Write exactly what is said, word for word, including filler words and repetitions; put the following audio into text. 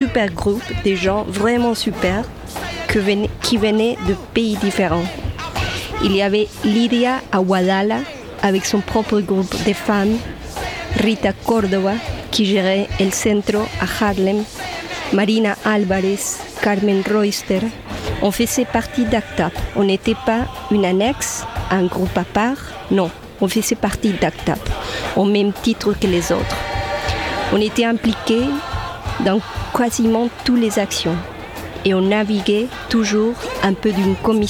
super groupe, des gens vraiment super que ven- qui venaient de pays différents. Il y avait Lydia Aguadala avec son propre groupe de femmes, Rita Córdoba qui gérait El Centro à Harlem, Marina Álvarez, Carmen Royster. On faisait partie d'ACTAP. On n'était pas une annexe, un groupe à part, non. On faisait partie d'ACTAP, au même titre que les autres. On était impliqués dans quasiment toutes les actions et on naviguait toujours un peu d'une commission